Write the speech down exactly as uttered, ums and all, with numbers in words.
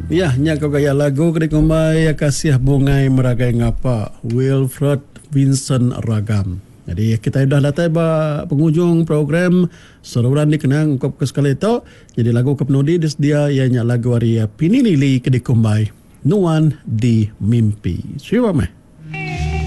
Ya, nya kau gaya lagu kedi kumbai kasih bungai meragai ngapa Wilfred Vincent Ragam. Jadi kita dah datang ba penghujung program saluran dikenang kop ke sekali itu. Jadi lagu kepnodi disdia ianya lagu Aria Pinilili kedi kumbai Nuan di Mimpi. Siapa meh?